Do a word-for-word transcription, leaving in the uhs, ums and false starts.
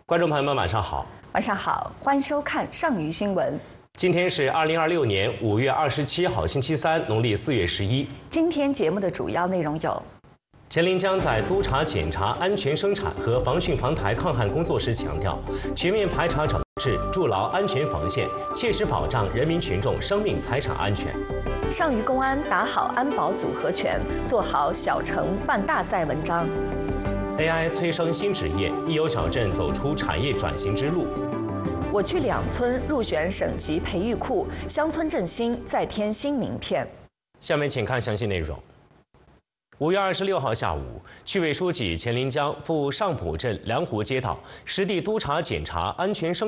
观众朋友们，晚上好！ 晚上好，欢迎收看上虞新闻。 今天是二零二六年五月二十七号，星期三，农历四月十一。 今天节目的主要内容有： 钱林将在督查检查安全生产和防汛防台抗旱工作时强调，全面排查整治，筑牢安全防线，切实保障人民群众生命财产安全。 上虞公安打好安保组合拳，做好小城办大赛文章。 A I 催生新职业，益友小镇走出产业转型之路。 我去两村入选省级培育库，乡村振兴再添新名片。 下面请看详细内容。五月二十六号下午，区委书记钱林江赴上浦镇良湖街道实地督查检查安全生